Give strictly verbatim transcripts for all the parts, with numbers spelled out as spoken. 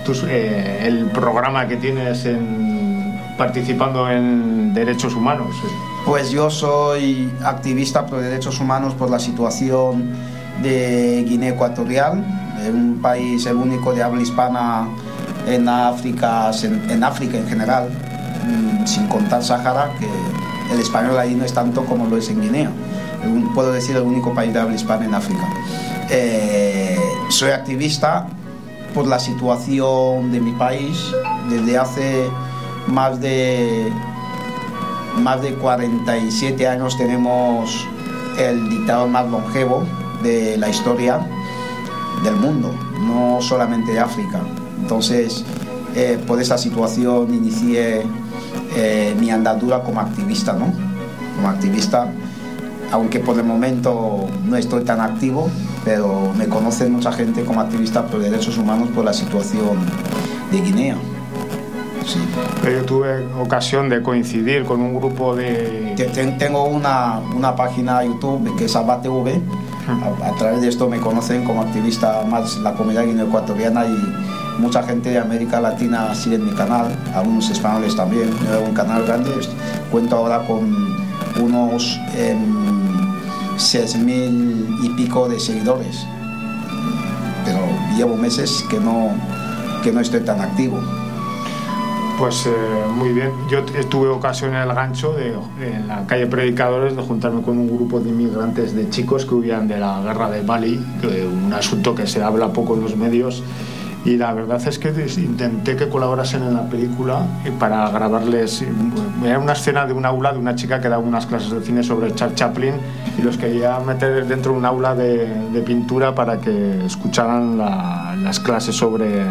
tus, eh, el programa que tienes en, participando en derechos humanos. Pues yo soy activista por derechos humanos por la situación de Guinea Ecuatorial, un país el único de habla hispana en África, en, en África en general, sin contar Sahara, que el español ahí no es tanto como lo es en Guinea. Puedo decir el único país de habla hispana en África. Eh, soy activista por la situación de mi país. Desde hace más de más de cuarenta y siete años tenemos el dictador más longevo de la historia del mundo, no solamente de África. Entonces, eh, por esa situación inicié eh, mi andadura como activista, ¿no? Como activista, aunque por el momento no estoy tan activo, pero me conoce mucha gente como activista por derechos humanos por la situación de Guinea. Sí. Yo tuve ocasión de coincidir con un grupo de... Tengo una, una página YouTube que es Abba T V. A, a través de esto me conocen como activista más la comunidad guineoecuatoriana, y mucha gente de América Latina sigue en mi canal, algunos españoles también. Yo tengo un canal grande, cuento ahora con unos eh, seis mil y pico de seguidores, pero llevo meses que no, que no estoy tan activo. Pues eh, muy bien. Yo t- tuve ocasión en el Gancho, de, en la calle Predicadores, de juntarme con un grupo de inmigrantes, de chicos que huían de la guerra de Mali, que, un asunto que se habla poco en los medios, y la verdad es que intenté que colaborasen en la película para grabarles. Era una escena de un aula de una chica que daba unas clases de cine sobre Charles Chaplin, y los quería meter dentro de un aula de, de pintura para que escucharan la, las clases sobre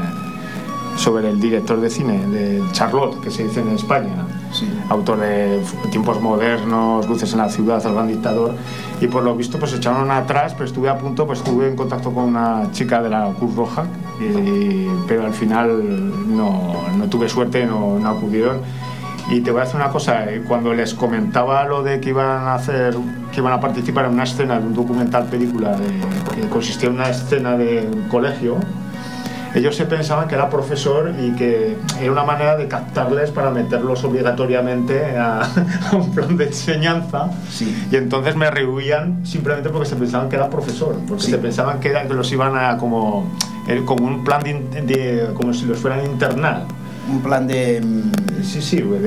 sobre el director de cine, de Charlotte, que se dice en España, sí. Autor de Tiempos Modernos, Luces en la Ciudad, El Gran Dictador, y por lo visto pues echaron atrás, pero estuve a punto, pues estuve en contacto con una chica de la Cruz Roja, y, pero al final no, no tuve suerte, no, no acudieron. Y te voy a decir una cosa, cuando les comentaba lo de que iban a hacer, que iban a participar en una escena de un documental película de, que consistía en una escena de un colegio, ellos se pensaban que era profesor y que era una manera de captarles para meterlos obligatoriamente a, a un plan de enseñanza, sí. Y entonces me rehuían simplemente porque se pensaban que era profesor, porque sí. Se pensaban que, era, que los iban a como, como un plan de, de como si los fueran a internar, un plan de sí sí de,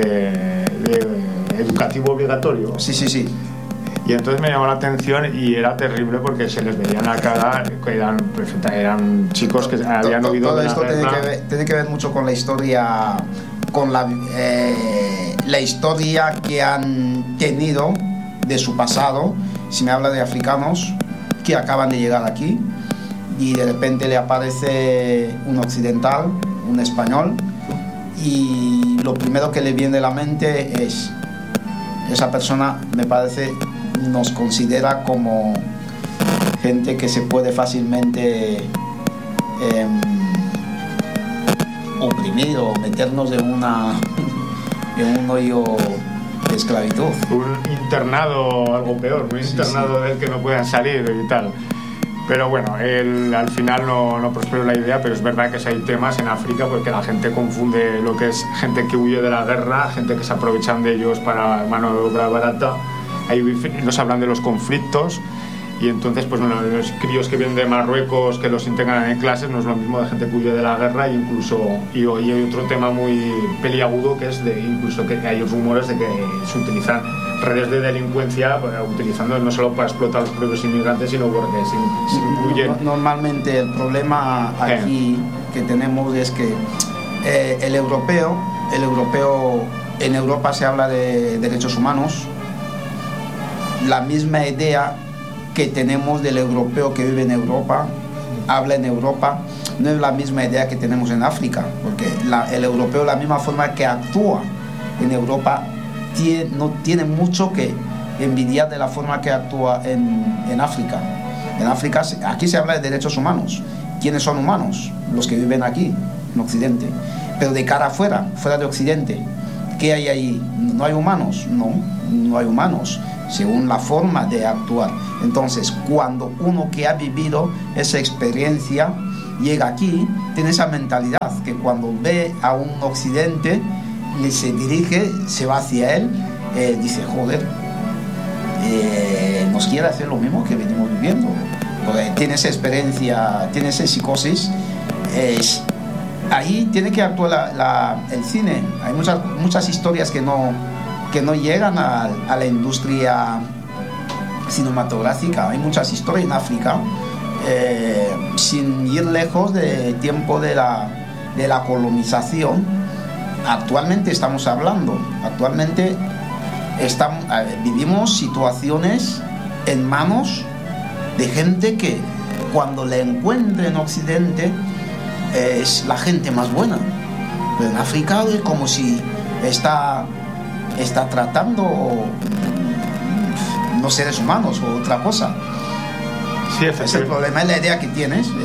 de educativo obligatorio, sí sí sí. Y entonces me llamó la atención y era terrible porque se les veía en la cara que eran, eran chicos que habían oído todo de esto la tiene guerra. que, ver, tiene que ver mucho con la historia, con la, eh, la historia que han tenido de su pasado. Si me habla de africanos que acaban de llegar aquí y de repente le aparece un occidental, un español, y lo primero que le viene a la mente es: esa persona, me parece, nos considera como gente que se puede fácilmente eh, oprimir o meternos en una en un hoyo de esclavitud. Un internado o algo peor, un sí, internado sí. Del que no puedan salir y tal. Pero bueno, él, al final no, no prosperó la idea, pero es verdad que hay temas en África porque la gente confunde lo que es gente que huye de la guerra, gente que se aprovechan de ellos para mano de obra barata. Ahí nos hablan de los conflictos, y entonces pues bueno, los críos que vienen de Marruecos, que los integran en clases, no es lo mismo de gente que huye de la guerra. E incluso, y hoy hay otro tema muy peliagudo, que es de incluso que hay rumores de que se utilizan redes de delincuencia, utilizando no solo para explotar a los propios inmigrantes, sino porque se, se incluyen. Normalmente el problema aquí eh. que tenemos es que eh, el europeo, el europeo, en Europa se habla de derechos humanos. La misma idea que tenemos del europeo que vive en Europa, habla en Europa, no es la misma idea que tenemos en África, porque la, el europeo, la misma forma que actúa en Europa, tiene, no tiene mucho que envidiar de la forma que actúa en, en África. En África, aquí se habla de derechos humanos. ¿Quiénes son humanos? Los que viven aquí, en Occidente. Pero de cara afuera, fuera de Occidente, ¿qué hay ahí? ¿No hay humanos? No, no hay humanos, según la forma de actuar. Entonces, cuando uno que ha vivido esa experiencia llega aquí tiene esa mentalidad que cuando ve a un occidente le se dirige, se va hacia él, eh, dice joder, eh, nos quiere hacer lo mismo que venimos viviendo, porque tiene esa experiencia, tiene esa psicosis. eh, ahí tiene que actuar la, la, el cine. Hay muchas, muchas historias que no, que no llegan a, a la industria cinematográfica. Hay muchas historias en África, eh, sin ir lejos del tiempo de la, de la colonización. Actualmente estamos hablando, actualmente estamos, eh, vivimos situaciones en manos de gente que cuando le encuentre en Occidente eh, es la gente más buena. Pero en África es como si está, está tratando no seres humanos o otra cosa. Sí, es el problema, es la idea que tienes, eh,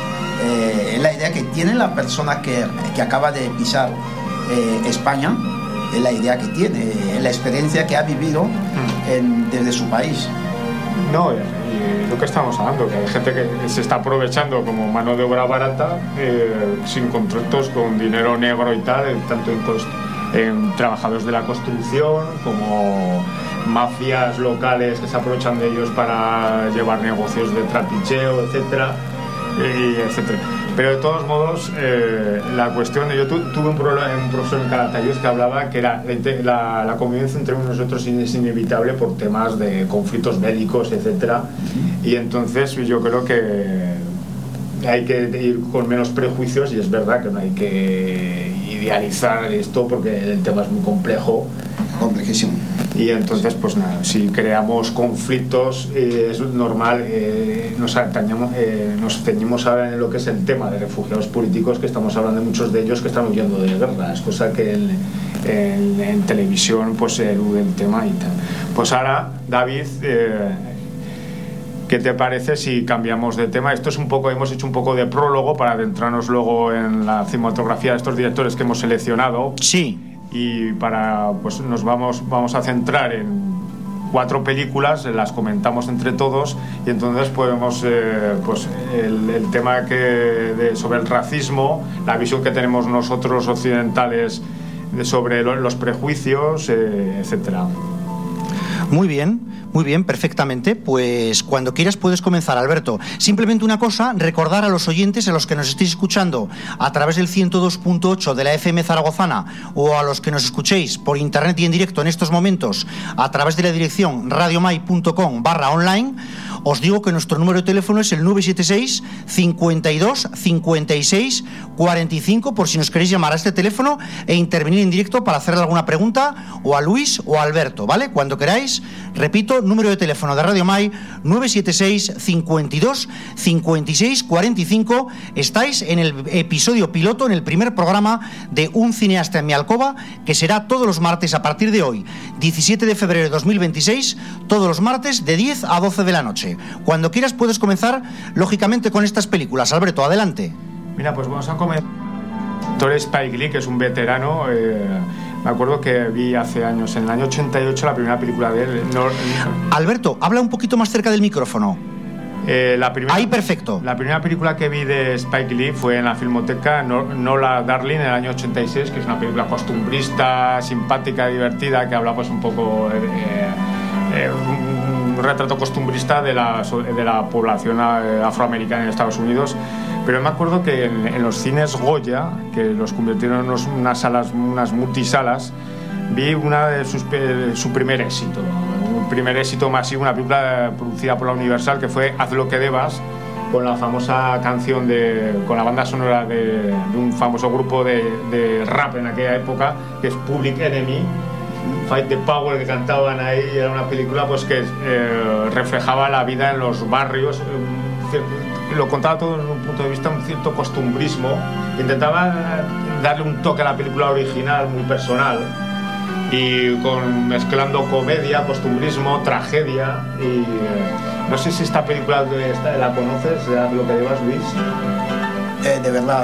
eh, es la idea que tiene la persona que, que acaba de pisar eh, España, es la idea que tiene, es la experiencia que ha vivido en, desde su país. No, y lo que estamos hablando, que hay gente que se está aprovechando como mano de obra barata, eh, sin contratos, con dinero negro y tal, tanto en, en trabajadores de la construcción como mafias locales que se aprovechan de ellos para llevar negocios de trapicheo, etcétera, y etcétera. Pero de todos modos, eh, la cuestión de yo tu, tuve un, problema, un profesor en Calatayud que hablaba que era la, la, la convivencia entre nosotros es inevitable por temas de conflictos bélicos, etcétera. Y entonces yo creo que hay que ir con menos prejuicios, y es verdad que no hay que idealizar esto porque el tema es muy complejo. Complejísimo. Y entonces, pues nada, si creamos conflictos, eh, es normal, eh, nos, atañamos, eh, nos ceñimos ahora en lo que es el tema de refugiados políticos, que estamos hablando de muchos de ellos que están huyendo de guerras, cosa que en, en, en televisión pues se elude el tema y tal. Pues ahora, David, eh, ¿qué te parece si cambiamos de tema? Esto es un poco, hemos hecho un poco de prólogo para adentrarnos luego en la cinematografía de estos directores que hemos seleccionado. Sí. Y para, pues nos vamos, vamos a centrar en cuatro películas, las comentamos entre todos y entonces podemos, eh, pues el, el tema que de, sobre el racismo, la visión que tenemos nosotros occidentales de, sobre lo, los prejuicios, eh, etcétera. Muy bien. Muy bien, perfectamente. Pues cuando quieras puedes comenzar, Alberto. Simplemente una cosa, recordar a los oyentes, a los que nos estéis escuchando a través del ciento dos punto ocho de la F M zaragozana o a los que nos escuchéis por internet y en directo en estos momentos a través de la dirección radiomai.com barra online, os digo que nuestro número de teléfono es el nueve siete seis, cincuenta y dos, cincuenta y seis, cuarenta y cinco, por si nos queréis llamar a este teléfono e intervenir en directo para hacerle alguna pregunta o a Luis o a Alberto, ¿vale? Cuando queráis, repito, número de teléfono de Radio Mai, nueve siete seis, cincuenta y dos, cincuenta y seis, cuarenta y cinco. Estáis en el episodio piloto, en el primer programa de Un cineasta en mi alcoba, que será todos los martes a partir de hoy, diecisiete de febrero de dos mil veintiséis, todos los martes de diez a doce de la noche. Cuando quieras puedes comenzar, lógicamente, con estas películas. Alberto, adelante. Mira, pues vamos a comenzar. Actor Spike Lee, que es un veterano, eh, me acuerdo que vi hace años, en el año ochenta y ocho, la primera película de él. No, no. Alberto, habla un poquito más cerca del micrófono. Eh, la primera, Ahí, perfecto. La primera película que vi de Spike Lee fue en la Filmoteca, Nola Darling, en el año ochenta y seis, que es una película costumbrista, simpática, divertida, que habla pues un poco... Eh, eh, un, un retrato costumbrista de la, de la población afroamericana en Estados Unidos. Pero me acuerdo que en, en los cines Goya, que los convirtieron en unos, unas salas, unas multisalas, vi una de sus, su primer éxito, un primer éxito masivo, una película producida por la Universal, que fue Haz lo que debas, con la famosa canción de, con la banda sonora de, de un famoso grupo de, de rap en aquella época, que es Public Enemy, Fight the Power, que cantaban ahí. Era una película pues que eh, reflejaba la vida en los barrios, eh, lo contaba todo desde un punto de vista, un cierto costumbrismo, intentaba darle un toque a la película original muy personal, y con, mezclando comedia, costumbrismo, tragedia. Y eh, no sé si esta película la conoces, lo que llevas, Luis. Eh, de verdad,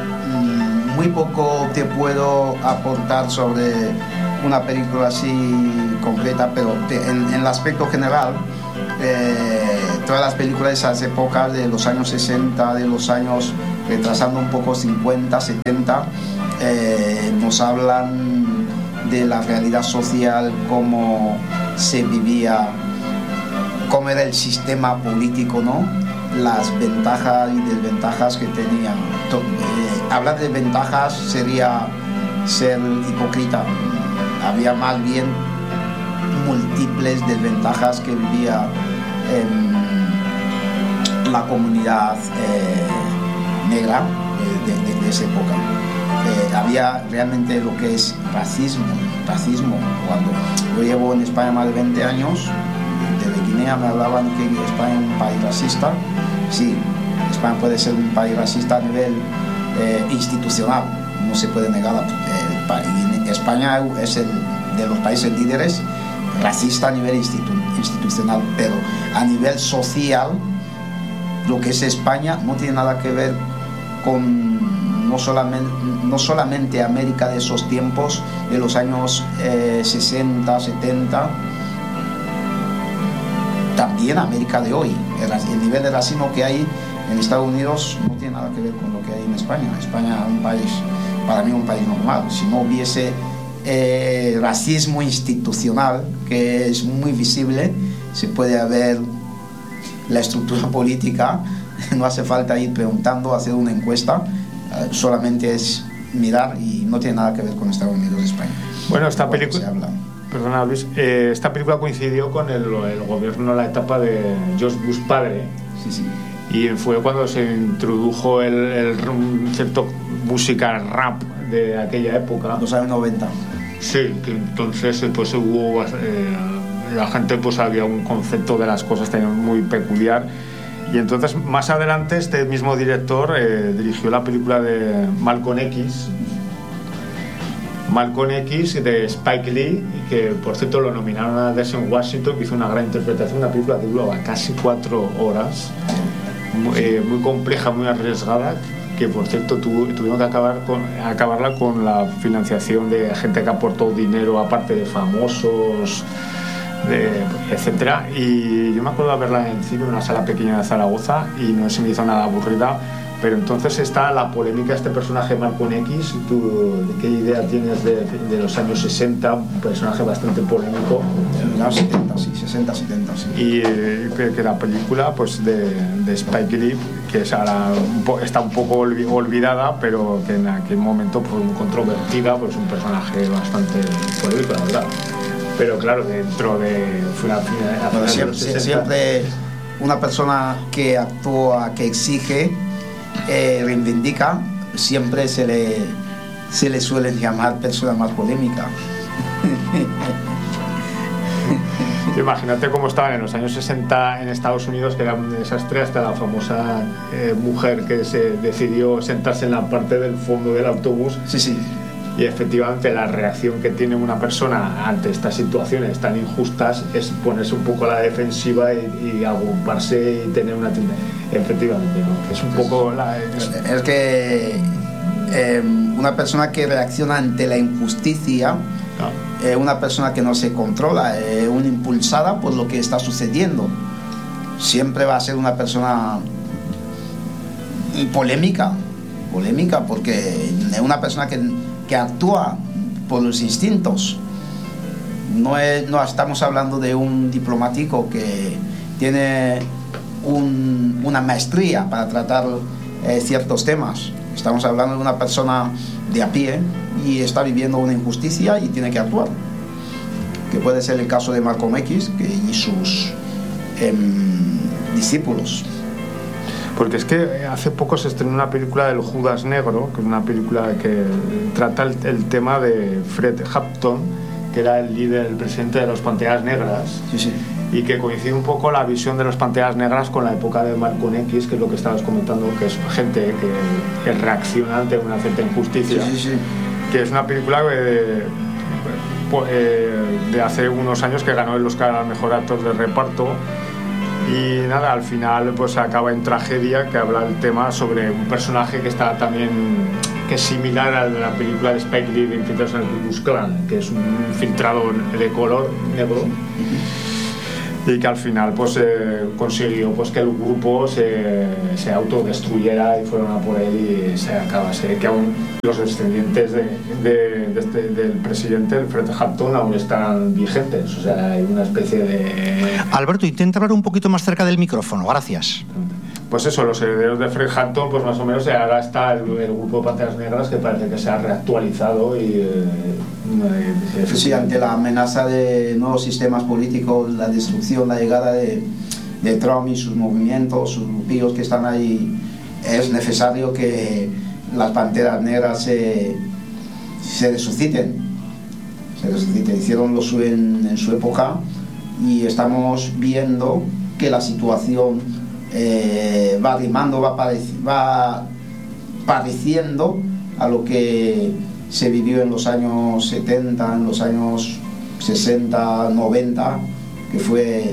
muy poco te puedo aportar sobre una película así concreta, pero te, en, en el aspecto general, eh, todas las películas de esas épocas de los años sesenta, de los años retrasando un poco cincuenta, setenta, eh, nos hablan de la realidad social, cómo se vivía, cómo era el sistema político, ¿no? Las ventajas y desventajas que tenía. Eh, hablar de ventajas sería ser hipócrita. Había más bien múltiples desventajas que vivía eh, la comunidad eh, negra de, de, de esa época. Eh, había realmente lo que es racismo, racismo. Cuando yo llevo en España más de veinte años, desde Guinea me hablaban que España es un país racista. Sí, España puede ser un país racista a nivel eh, institucional, no se puede negar. El país. España es el de los países líderes racista a nivel institu institucional, pero a nivel social, lo que es España no tiene nada que ver con no solamente, no solamente América de esos tiempos, de los años eh, sesenta, setenta, también América de hoy. El, el nivel de racismo que hay en Estados Unidos no tiene nada que ver con lo que hay en España. España es un país, para mí, un país normal. Si no hubiese eh, racismo institucional, que es muy visible, se puede ver la estructura política, no hace falta ir preguntando, hacer una encuesta, eh, solamente es mirar y no tiene nada que ver con Estados Unidos y España. Bueno, esta película... Perdona, Luis, eh, esta película coincidió con el, el gobierno, la etapa de George Bush padre. Sí, sí. Y fue cuando se introdujo el, el, un cierto música rap de aquella época. Los años noventa. Sí, que entonces pues hubo... Eh, la gente pues había un concepto de las cosas muy peculiar. Y entonces más adelante este mismo director eh, dirigió la película de Malcolm X. Malcolm X de Spike Lee, que por cierto lo nominaron a Denzel Washington, que hizo una gran interpretación, una película que duraba casi cuatro horas, muy, eh, muy compleja, muy arriesgada, que por cierto tu, tuvieron que acabar con, acabarla con la financiación de gente que aportó dinero, aparte de famosos, de, etcétera. Y yo me acuerdo de verla en el cine, en una sala pequeña de Zaragoza, y no se me hizo nada aburrida. Pero entonces está la polémica de este personaje Malcolm X. ¿Tú qué idea tienes de, de los años sesenta? Un personaje bastante polémico. En los setenta, sí, sesenta, setenta, sí. Y eh, que, que la película pues de, de Spike Lee, que es ahora un po, está un poco olvidada, pero que en aquel momento fue muy controvertida, pues un personaje bastante polémico, la verdad. Pero claro, dentro de... Fue la, la, bueno, siempre, siempre una persona que actúa, que exige, Eh, reivindica, siempre se le, se le suele llamar persona más polémica. Imagínate cómo estaban en los años sesenta en Estados Unidos, que era un desastre, hasta la famosa eh, mujer que se decidió sentarse en la parte del fondo del autobús. Sí, sí. Y efectivamente la reacción que tiene una persona ante estas situaciones tan injustas es ponerse un poco a la defensiva y, y agruparse y tener una tienda. Efectivamente, ¿no? Es un poco la... Es, es que eh, una persona que reacciona ante la injusticia, no. eh, una persona que no se controla, eh, una impulsada por lo que está sucediendo, siempre va a ser una persona polémica, polémica, porque es una persona que que actúa por los instintos. No, es, no estamos hablando de un diplomático que tiene un, una maestría para tratar eh, ciertos temas. Estamos hablando de una persona de a pie y está viviendo una injusticia y tiene que actuar, que puede ser el caso de Malcolm X que, y sus eh, discípulos. Porque es que hace poco se estrenó una película del Judas Negro, que es una película que trata el, el tema de Fred Hampton, que era el líder, el presidente de los Panteras Negras. Sí, sí. Y que coincide un poco la visión de los Panteras Negras con la época de Malcolm X, que es lo que estabas comentando, que es gente que, que reacciona ante una cierta injusticia. Sí, sí, sí. Que es una película de, de hace unos años que ganó el Oscar al mejor actor de reparto. Y nada, al final pues acaba en tragedia, que habla el tema sobre un personaje que está también, que es similar a la película de Spike Lee de Infiltrados en el Ku Klux Klan, que es un infiltrado de color negro. y que al final pues eh, consiguió pues que el grupo se, se autodestruyera y fueron a por él y se acabase, que aún los descendientes de, de, de este, del presidente, el Fred Hampton, aún están vigentes, o sea, hay una especie de... Alberto, intenta hablar un poquito más cerca del micrófono, gracias. Pues eso, los herederos de Fred Hampton, pues más o menos ahora está el, el grupo de Panteras Negras, que parece que se ha reactualizado y... Eh, eh, sí, ante la amenaza de nuevos sistemas políticos, la destrucción, la llegada de, de Trump y sus movimientos, sus grupillos que están ahí, es necesario que las Panteras Negras se, se resuciten. Se resuciten. Hicieron lo suyo en, en su época y estamos viendo que la situación Eh, va rimando, va, pareci- va pareciendo a lo que se vivió en los años setenta, en los años sesenta, noventa, que fue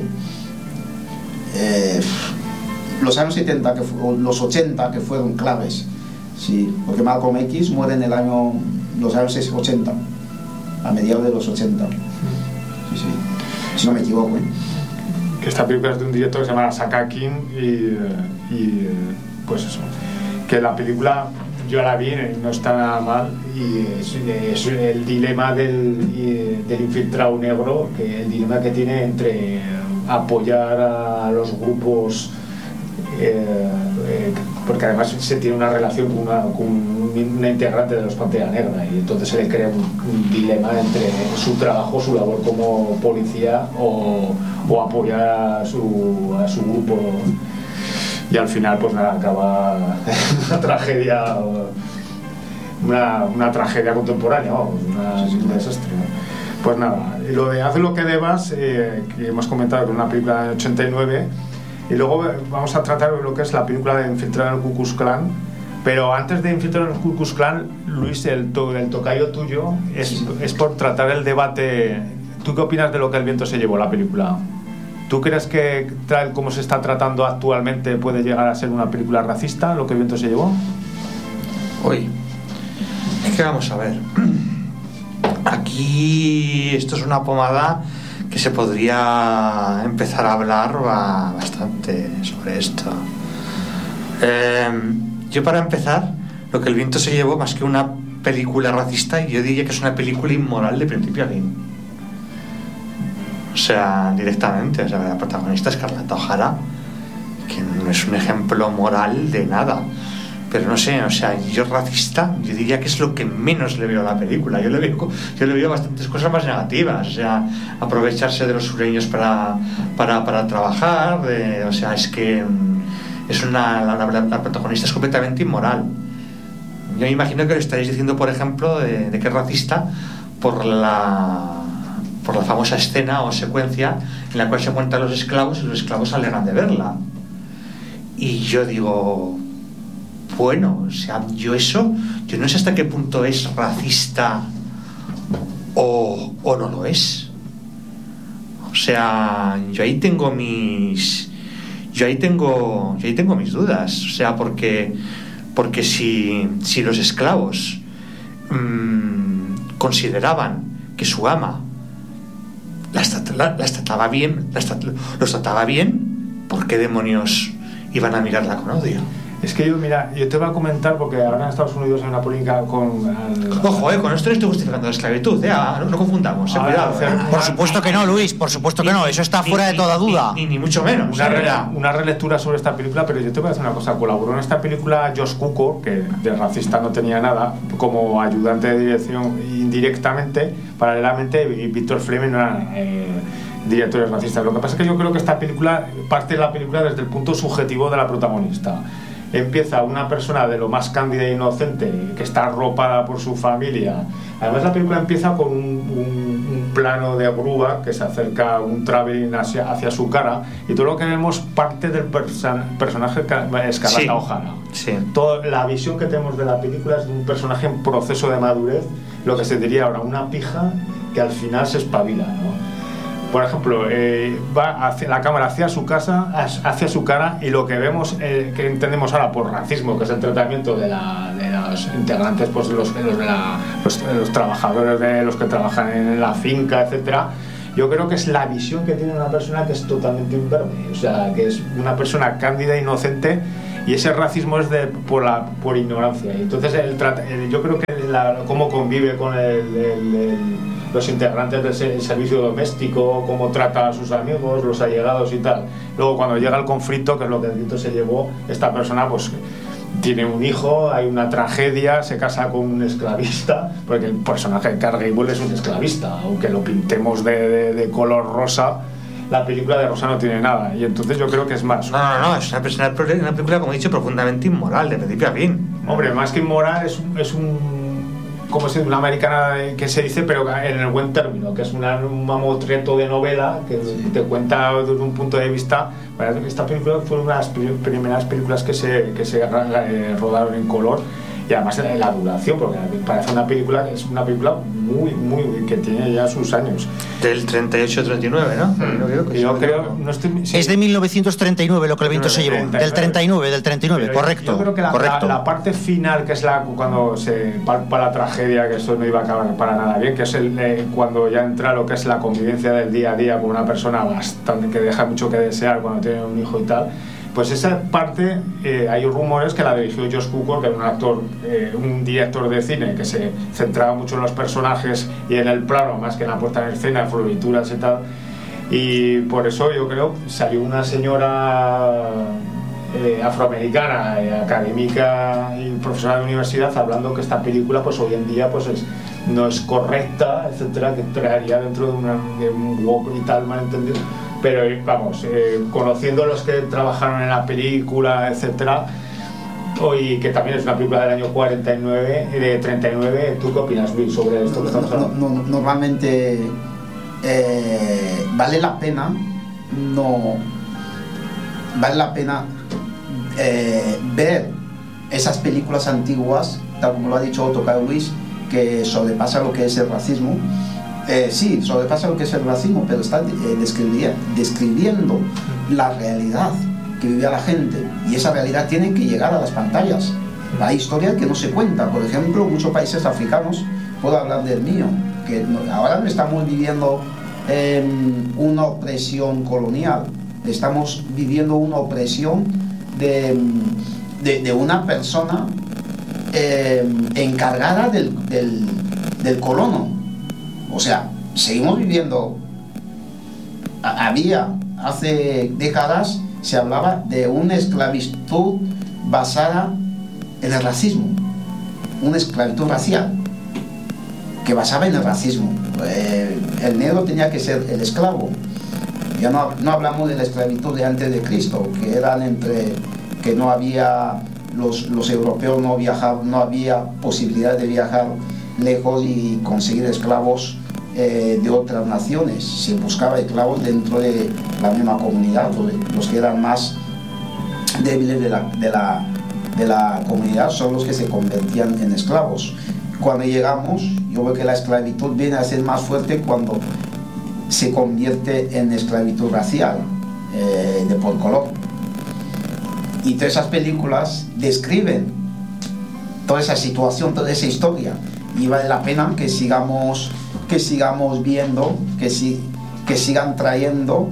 eh, los años setenta, que fue, los ochenta, que fueron claves, sí, porque Malcolm X muere en el año, los años ochenta, a mediados de los ochenta, sí, sí, si no me equivoco, ¿eh? Que esta película es de un director que se llama Sakakin y, y pues eso, que la película yo la vi y no está nada mal y es, es el dilema del, del infiltrado negro, que el dilema que tiene entre apoyar a los grupos eh, eh, porque además se tiene una relación con una, con una integrante de los Pantera Negra y entonces se le crea un, un dilema entre su trabajo, su labor como policía o, o apoyar a su, a su grupo, y al final pues nada, acaba una tragedia una, una tragedia contemporánea, vamos, una, un desastre, ¿no? Pues nada, y lo de Haz lo que debas, eh, que hemos comentado que es una película de ochenta y nueve. Y luego vamos a tratar lo que es la película de Infiltrar en el Ku Klux Klan. Pero antes de Infiltrar en el Ku Klux Klan, Luis, el, to, el tocayo tuyo, es, sí. es por tratar el debate. ¿Tú qué opinas de lo que El viento se llevó, la película? ¿Tú crees que tal como se está tratando actualmente puede llegar a ser una película racista, lo que El viento se llevó? Uy, es que vamos a ver. Aquí esto es una pomada que se podría empezar a hablar bastante sobre esto. Eh, yo para empezar, lo que El viento se llevó, más que una película racista, yo diría que es una película inmoral de principio a fin. O sea, directamente, o sea, la protagonista es Scarlett O'Hara, que no es un ejemplo moral de nada. Pero no sé, o sea, yo racista, yo diría que es lo que menos le veo a la película. Yo le veo, yo le veo bastantes cosas más negativas, o sea, aprovecharse de los sureños para, para, para trabajar, de, o sea, es que es una, la, la, la protagonista es completamente inmoral. Yo me imagino que lo estaréis diciendo, por ejemplo, de, de que es racista por la, por la famosa escena o secuencia en la cual se encuentran los esclavos y los esclavos se alegran de verla. Y yo digo... Bueno, o sea, yo eso, yo no sé hasta qué punto es racista o, o no lo es. O sea, yo ahí tengo mis, yo ahí tengo, yo ahí tengo mis dudas. O sea, porque, porque si, si los esclavos mmm, consideraban que su ama las, la, las trataba bien, las, los trataba bien, ¿por qué demonios iban a mirarla con odio? Es que yo, mira, yo te voy a comentar, porque ahora en Estados Unidos hay una polémica con... Al, Ojo, eh, con esto no estoy justificando la esclavitud, eh, no, no confundamos, eh, cuidado. Eh. Por supuesto que no, Luis, por supuesto que no, eso está fuera de toda duda. Ni, ni, ni mucho menos. Una, re, una relectura sobre esta película, pero yo te voy a decir una cosa, colaboró en esta película Josh Cukor, que de racista no tenía nada, como ayudante de dirección indirectamente, paralelamente, y Víctor Fleming no eran eh, directores racistas. Lo que pasa es que yo creo que esta película parte de la película desde el punto subjetivo de la protagonista. Empieza una persona de lo más cándida e inocente, que está arropada por su familia. Además la película empieza con un, un, un plano de grúa que se acerca un traveling hacia, hacia su cara, y todo lo que vemos parte del persa, personaje Scarlett sí, O'Hara. Sí. Toda la visión que tenemos de la película es de un personaje en proceso de madurez, lo que se diría ahora una pija que al final se espabila, ¿no? Por ejemplo, eh, va hacia la cámara hacia su casa, hacia su cara, y lo que vemos, eh, que entendemos ahora por racismo, que es el tratamiento de, la, de los integrantes, pues los, los, de la, los, los trabajadores de los que trabajan en la finca, etcétera, yo creo que es la visión que tiene una persona que es totalmente imberbe, o sea, que es una persona cándida, inocente, y ese racismo es de, por, la, por ignorancia. Y entonces el, el, yo creo que la, cómo convive con el, el, el, los integrantes del se, el servicio doméstico, cómo trata a sus amigos, los allegados y tal. Luego cuando llega el conflicto, que es lo que el grito se llevó, esta persona pues tiene un hijo, hay una tragedia, se casa con un esclavista, porque el personaje de Clark Gable es un esclavista, aunque lo pintemos de, de, de color rosa, la película de rosa no tiene nada, y entonces yo creo que es más. No, no, no, es una, persona, una película, como he dicho, profundamente inmoral, de principio a fin. Hombre, más que inmoral, es un, es un como si una americana que se dice, pero en el buen término, que es una, un mamotreto de novela que sí. te cuenta desde un punto de vista. Esta película fue una de las primeras películas que se, que se eh, rodaron en color, y además en la duración, porque parece una película, es una película muy, muy, que tiene ya sus años. Del treinta y ocho treinta y nueve, ¿no? Mm. Yo creo que yo creo, no estoy, sí. Es de mil novecientos treinta y nueve lo que el viento se llevó, del treinta y nueve, del treinta y nueve, pero correcto. Yo creo que la, correcto. La, la parte final, que es la cuando se palpa la tragedia, que eso no iba a acabar para nada bien, que es el, eh, cuando ya entra lo que es la convivencia del día a día con una persona bastante que deja mucho que desear cuando tiene un hijo y tal. Pues esa parte, eh, hay rumores que la dirigió Josh Cukor, que era un actor, eh, un director de cine que se centraba mucho en los personajes y en el plano, más que en la puesta en escena, florituras y tal. Y por eso yo creo salió una señora eh, afroamericana, eh, académica y profesora de universidad, hablando que esta película pues hoy en día pues es, no es correcta, etcétera, que traería dentro de, una, de un woke y tal, malentendido. Pero vamos, eh, conociendo a los que trabajaron en la película, etcétera, y que también es una película del año cuarenta y nueve, de treinta y nueve, ¿tú qué opinas, Luis, sobre esto que estamos hablando? No, no, normalmente eh, vale la pena, no vale la pena eh, ver esas películas antiguas, tal como lo ha dicho Otto Caro Luis, que sobrepasa lo que es el racismo. Eh, sí, sobrepasa lo que es el racismo, pero está eh, describiendo, describiendo la realidad que vivía la gente, y esa realidad tiene que llegar a las pantallas. Hay historias que no se cuentan. Por ejemplo, muchos países africanos, puedo hablar del mío, que ahora estamos viviendo eh, una opresión colonial, estamos viviendo una opresión de, de, de una persona eh, encargada del, del, del colono. O sea, seguimos viviendo. Había, hace décadas, se hablaba de una esclavitud basada en el racismo, una esclavitud racial que basaba en el racismo. Eh, el negro tenía que ser el esclavo. Ya no, no hablamos de la esclavitud de antes de Cristo, que eran entre que no había los, los europeos no viajaban, no había posibilidad de viajar lejos y conseguir esclavos eh, de otras naciones. Se buscaba esclavos dentro de la misma comunidad, los que eran más débiles de la, de la, de la comunidad son los que se convertían en esclavos. Cuando llegamos, yo veo que la esclavitud viene a ser más fuerte cuando se convierte en esclavitud racial, eh, de por color. Y todas esas películas describen toda esa situación, toda esa historia, y vale la pena que sigamos, que sigamos viendo, que, si, que sigan trayendo.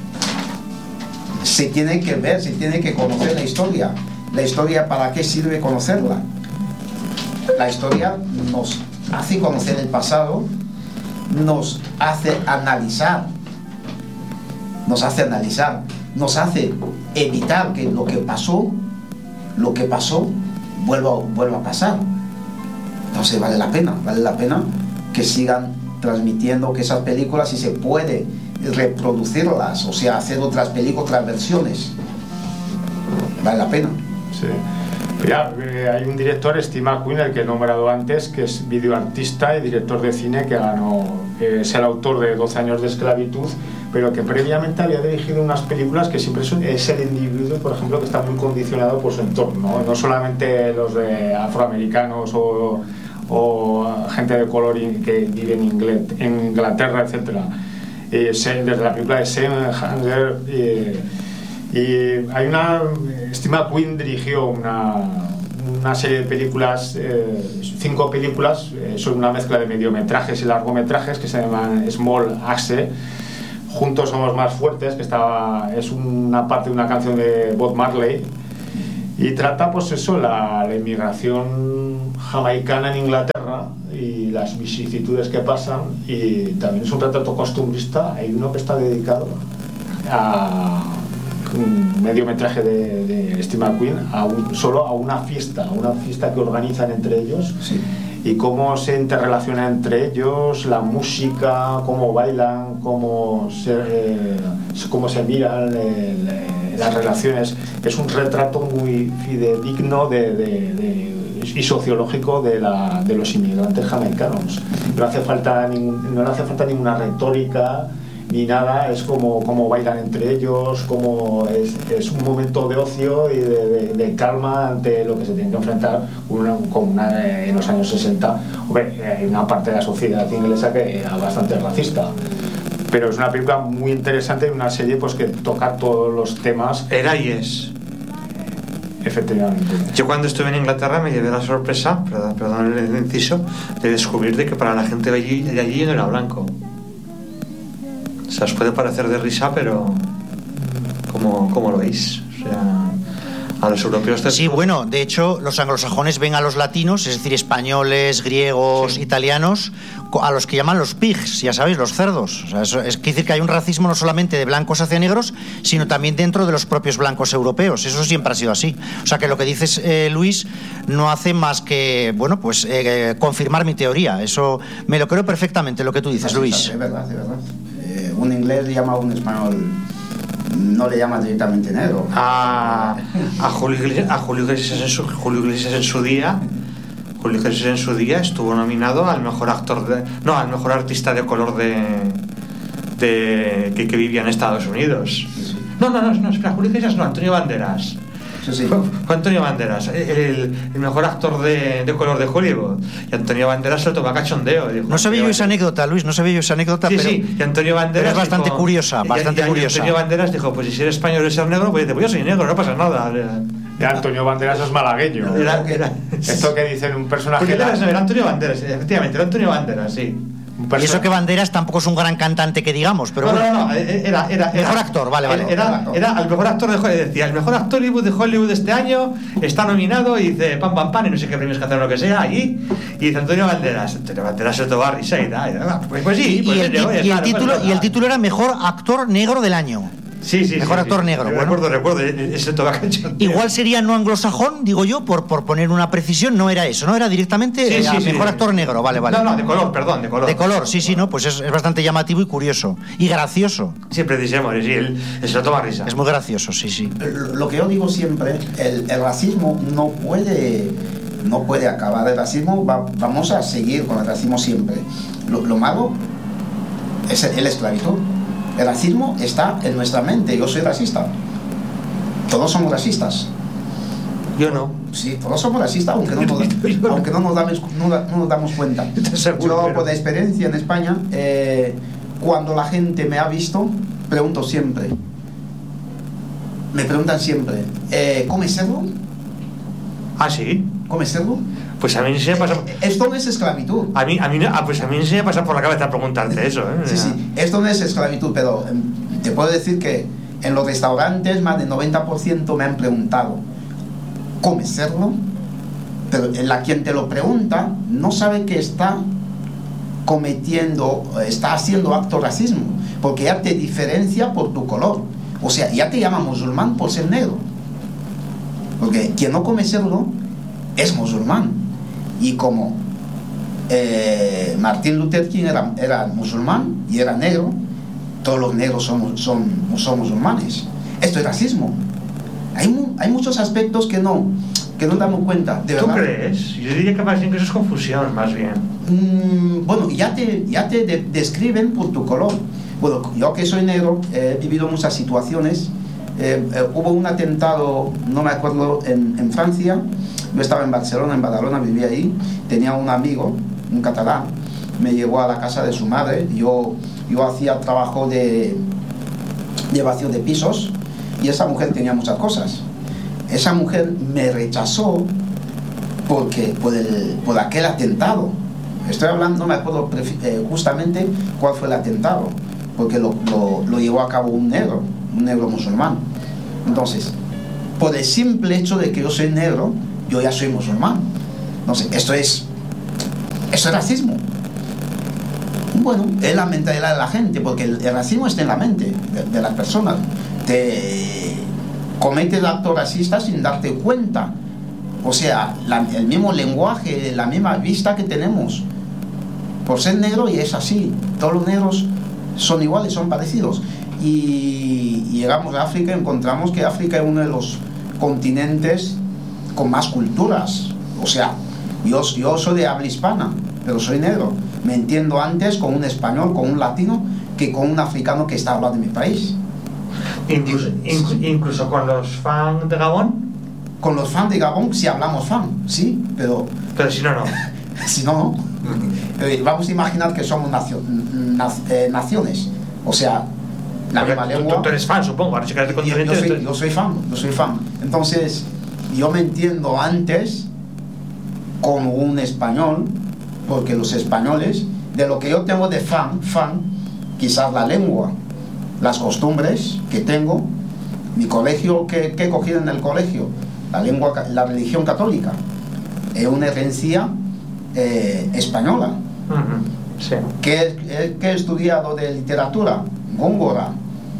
Se tiene que ver, se tiene que conocer la historia. La historia, ¿para qué sirve conocerla? La historia nos hace conocer el pasado, nos hace analizar, nos hace analizar, nos hace evitar que lo que pasó, lo que pasó, vuelva, vuelva a pasar. Entonces vale la pena, vale la pena que sigan transmitiendo, que esas películas, si se puede reproducirlas, o sea, hacer otras películas, otras versiones, vale la pena. Sí. Mira, eh, hay un director, Steve McQueen, el que he nombrado antes, que es videoartista y director de cine, que ganó, eh, es el autor de doce años de esclavitud, pero que previamente había dirigido unas películas que siempre son, es el individuo, por ejemplo, que está muy condicionado por su entorno, no solamente los de afroamericanos o, o gente de color que vive en, Ingl en Inglaterra, etcétera. Eh, desde la película de Sam Hanger, eh, y hay una, Steve McQueen dirigió una, una serie de películas, eh, cinco películas, eh, son una mezcla de mediometrajes y largometrajes que se llaman Small Axe. Juntos somos más fuertes, que estaba, es una parte de una canción de Bob Marley, y trata pues eso, la, la inmigración jamaicana en Inglaterra y las vicisitudes que pasan, y también es un retrato costumbrista. Hay uno que está dedicado a un mediometraje de, de Steve McQueen a un, solo a una fiesta, a una fiesta que organizan entre ellos. Sí. Y cómo se interrelaciona entre ellos, la música, cómo bailan, cómo se, eh, cómo se miran, eh, eh, las relaciones. Es un retrato muy fidedigno de, de, de, y sociológico de, la, de los inmigrantes jamaicanos. No hace falta ningún, no le hace falta ninguna retórica ni nada, es como, como bailan entre ellos, como es, es un momento de ocio y de, de, de calma ante lo que se tiene que enfrentar una, con una, en los años sesenta. Hombre, hay una parte de la sociedad inglesa que era bastante racista, pero es una película muy interesante y una serie pues que toca todos los temas. Era y es. Efectivamente. Yo cuando estuve en Inglaterra me llevé la sorpresa, perdón, perdón el inciso, de descubrir de que para la gente de allí, de allí no era blanco. O sea, os puede parecer de risa, pero ¿cómo, cómo lo veis? O sea, a los europeos... Sí, bueno, de hecho, los anglosajones ven a los latinos, es decir, españoles, griegos, sí, italianos, a los que llaman los pigs, ya sabéis, los cerdos. O sea, eso es decir que hay un racismo no solamente de blancos hacia negros, sino también dentro de los propios blancos europeos. Eso siempre ha sido así. O sea, que lo que dices, eh, Luis, no hace más que, bueno, pues eh, confirmar mi teoría. Eso me lo creo perfectamente, lo que tú dices, Luis. Es verdad, es verdad. Un inglés le llama a un español, no le llama directamente negro. A, a, Julio, Iglesias, a Julio, Iglesias en su, Julio Iglesias en su día, Julio Iglesias en su día estuvo nominado al mejor actor de, no, al mejor artista de color de, de que, que vivía en Estados Unidos. No, no, no, no, espera, Julio Iglesias no, Antonio Banderas. Sí, sí. Fue, fue Antonio Banderas, el, el mejor actor de, de color de Hollywood. Y Antonio Banderas se lo toma cachondeo. Dijo, no sabía yo esa anécdota, Luis, no sabía yo esa anécdota, sí, pero, sí, y Antonio Banderas pero es bastante dijo, curiosa, bastante y, y, curiosa. Y Antonio Banderas dijo, pues si ser español y ser negro, pues dice, pues yo soy negro, no pasa nada. Y Antonio Banderas es malagueño. Era, era, Esto que dicen un personaje... Era, no, era Antonio Banderas, efectivamente, era Antonio Banderas, sí. Y eso que Banderas tampoco es un gran cantante que digamos, pero no, bueno. no, no, era, era, era mejor actor, vale, vale. Era, era, era el mejor actor de Hollywood, decía, el mejor actor de Hollywood este año está nominado y dice pam pam pam y no sé qué premios que hacer lo que sea allí, y dice Antonio Banderas, Antonio Banderas se tomó risa y da, pues, pues sí, pues y el, yo, y, claro, el título, pues, y el título era mejor actor negro del año. Sí, sí, mejor sí, actor sí. negro. Bueno. Recuerdo, recuerdo, ese tobacacho. Igual sería no anglosajón, digo yo, por, por poner una precisión, no era eso, no era directamente sí, sí, mejor sí. actor negro, vale, vale. No, no, de color, perdón, de color. De color, sí, sí, no, pues es, es bastante llamativo y curioso. Y gracioso. Sí, precisamente, sí, él, él se lo toma risa. Es muy gracioso, sí, sí. Lo que yo digo siempre, el, el racismo no puede, no puede acabar. El racismo, va, vamos a seguir con el racismo siempre. Lo, lo malo es el, el esclavitud. El racismo está en nuestra mente. Yo soy racista. Todos somos racistas. Yo no. Sí, todos somos racistas, aunque no nos, aunque no nos, damos, no, no nos damos cuenta. Yo, por la experiencia en España, eh, cuando la gente me ha visto, pregunto siempre. Me preguntan siempre, eh, ¿comes cerdo? ¿Ah, sí? ¿Comes cerdo? Pues a mí se me pasa... Esto no es esclavitud. A mí, a mí, ah, pues a mí se me pasa por la cabeza preguntarte eso, ¿eh? Sí, sí, esto no es esclavitud, pero eh, te puedo decir que en los restaurantes más del noventa por ciento me han preguntado, ¿comes cerdo? Pero la quien te lo pregunta no sabe que está cometiendo, está haciendo acto racismo, porque ya te diferencia por tu color. O sea, ya te llama musulmán por ser negro. Porque quien no come cerdo es musulmán. Y como eh, Martin Luther King era, era musulmán y era negro, todos los negros son, son, son musulmanes. Esto es racismo. Hay, hay muchos aspectos que no, que no damos cuenta. ¿De ¿Tú verdad? crees? Yo diría que más bien que eso es confusión, más bien. Mm, bueno, ya te, ya te de, describen por tu color. Bueno, yo que soy negro, eh, he vivido muchas situaciones. Eh, eh, hubo un atentado, no me acuerdo, en, en Francia. Yo estaba en Barcelona, en Badalona, vivía ahí. Tenía un amigo, un catalán, me llevó a la casa de su madre. Yo, yo hacía trabajo de, de vacío de pisos y esa mujer tenía muchas cosas. Esa mujer me rechazó porque por, el, por aquel atentado. Estoy hablando, no me acuerdo eh, justamente cuál fue el atentado, porque lo, lo, lo llevó a cabo un negro, un negro musulmán. Entonces, por el simple hecho de que yo soy negro, yo ya soy musulmán. Entonces, esto es, esto es racismo. Bueno, es la mentalidad de la gente, porque el, el racismo está en la mente de, de las personas. Te cometes actos racistas sin darte cuenta. O sea, la, el mismo lenguaje, la misma vista que tenemos por ser negro, y es así. Todos los negros son iguales, son parecidos. Y, y llegamos a África y encontramos que África es uno de los continentes con más culturas. O sea, yo, yo soy de habla hispana, pero soy negro. Me entiendo antes con un español, con un latino, que con un africano que está hablando de mi país. Incluso, in, incluso con los fans de Gabón. Con los fans de Gabón, si hablamos fan, sí, pero... Pero si no, no. Si no, no. Eh, vamos a imaginar que somos nacio, na, eh, naciones. O sea, la misma lengua... Tú, tú eres fan, supongo. Ahora, si eres de continente, yo, yo, soy, entonces... yo soy fan, yo soy fan. Entonces, yo me entiendo antes con un español, porque los españoles, de lo que yo tengo de fan, fan, quizás la lengua, las costumbres que tengo, mi colegio, que, que he cogido en el colegio, la lengua, la religión católica, es una herencia eh, española. Uh-huh. Sí. ¿Qué, qué he estudiado de literatura? Góngora,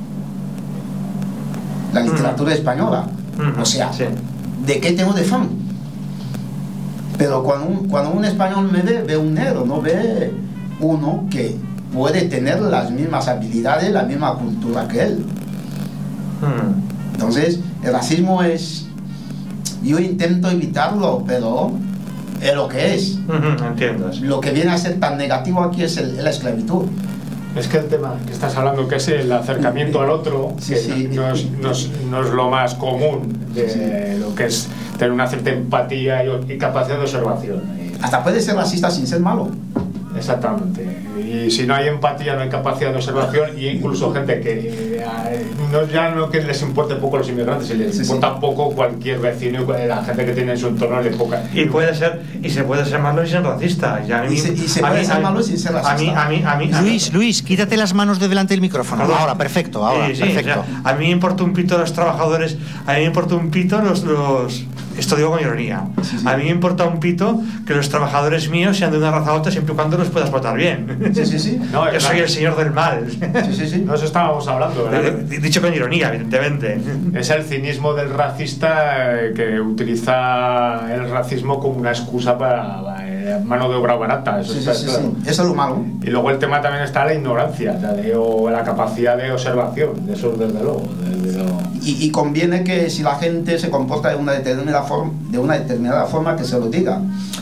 la literatura uh-huh. española. Uh-huh. O sea, sí. ¿De qué tengo de fan? Pero cuando un, cuando un español me ve, ve un negro, no ve uno que puede tener las mismas habilidades, la misma cultura que él. Hmm. Entonces, el racismo es... Yo intento evitarlo, pero es lo que es. Uh-huh, entiendo. Sí. Lo que viene a ser tan negativo aquí es el, la esclavitud. Es que el tema que estás hablando, que es el acercamiento al otro, sí, que sí. No, no, es, no, es, no es lo más común de sí. lo que es tener una cierta empatía y, y capacidad de observación. Hasta puede ser racista sin ser malo. Exactamente. Y si no hay empatía, no hay capacidad de observación, y incluso gente que eh, no ya no que les importe poco los inmigrantes, les sí, importa sí. poco cualquier vecino, la gente que tiene en su entorno de poca. Y puede ser, y se puede ser malo y ser racista. Y, a mí, y se, y se puede mí, ser malo sin ser racista. A mí, a mí, a mí, a mí, Luis, Luis, quítate las manos de delante del micrófono. Perdón. Ahora, perfecto, ahora, sí, sí, perfecto. O sea, a mí me importa un pito los trabajadores, a mí me importa un pito los... los esto digo con ironía. Sí, sí. A mí me importa un pito que los trabajadores míos sean de una raza alta siempre y cuando los puedas tratar bien. Sí, sí, sí. No, yo soy el señor del mal. Sí, sí, sí. No, eso estábamos hablando, ¿verdad? Dicho con ironía, evidentemente. Es el cinismo del racista que utiliza el racismo como una excusa para mano de obra barata. Eso, sí, está sí, claro. Sí. Eso es lo malo. Y luego el tema también está la ignorancia, la, de, o la capacidad de observación, de eso desde luego. Desde lo... y, y conviene que si la gente se comporta de una determinada forma, de una determinada forma que se lo diga.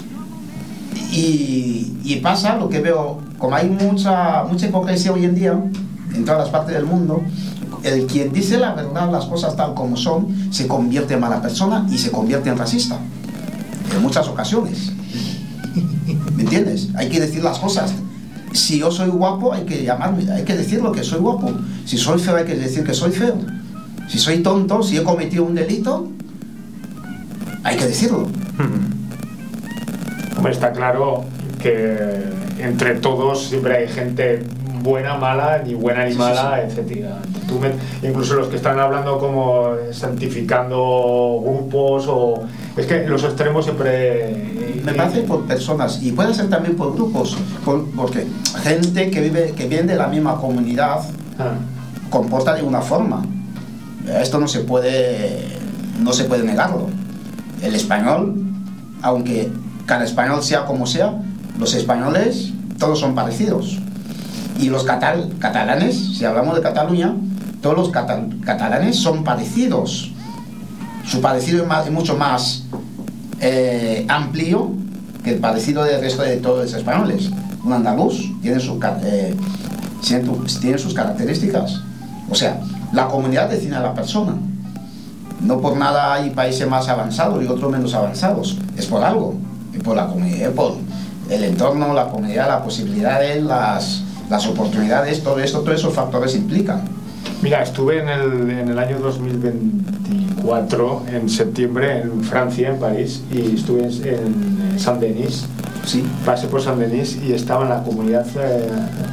Y, y pasa lo que veo, como hay mucha, mucha hipocresía hoy en día en todas las partes del mundo, el quien dice la verdad, las cosas tal como son, se convierte en mala persona y se convierte en racista en muchas ocasiones. ¿Me entiendes? Hay que decir las cosas. Si yo soy guapo, hay que llamarme, hay que decirlo que soy guapo. Si soy feo, hay que decir que soy feo. Si soy tonto, si he cometido un delito, hay que decirlo. Hombre, está claro que entre todos siempre hay gente buena, mala, ni buena ni sí, mala, sí, sí. etcétera. Tú me, incluso los que están hablando como santificando grupos, o es que los extremos siempre... Me parece por personas, y puede ser también por grupos, por, porque gente que vive, que viene de la misma comunidad ah. comporta de una forma. Esto no se puede, no se puede negarlo. El español, aunque cada español sea como sea, los españoles todos son parecidos. Y los catal catalanes, si hablamos de Cataluña, todos los catal catalanes son parecidos. Su parecido es, más, es mucho más eh, amplio que el parecido del resto de todos los españoles. Un andaluz tiene, su, eh, tiene sus características. O sea, la comunidad define a la persona. No por nada hay países más avanzados y otros menos avanzados. Es por algo. Es por la comunidad, por el entorno, la comunidad, las posibilidades, las... las oportunidades, todo esto, todos esos factores implican. Mira, estuve en el, en el año dos mil veinticuatro, en septiembre, en Francia, en París, y estuve en, en Saint-Denis. Sí. Pasé por Saint-Denis y estaba en la comunidad eh,